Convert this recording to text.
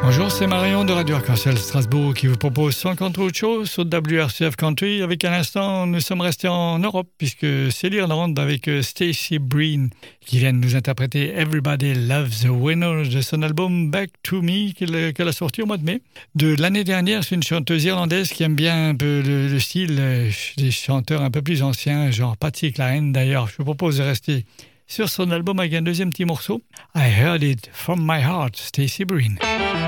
Bonjour, c'est Marion de Radio Arc-en-Ciel Strasbourg qui vous propose Sans Contrôle Show sur WRCF Country. Avec un instant, nous sommes restés en Europe puisque c'est l'Irlande avec Stacey Breen qui vient de nous interpréter Everybody Loves the Winner de son album Back to Me qu'elle a sorti au mois de mai. De l'année dernière, c'est une chanteuse irlandaise qui aime bien un peu le style des chanteurs un peu plus anciens, genre Patsy Cline. D'ailleurs, je vous propose de rester sur son album avec un deuxième petit morceau. I Heard It From My Heart, Stacey Breen.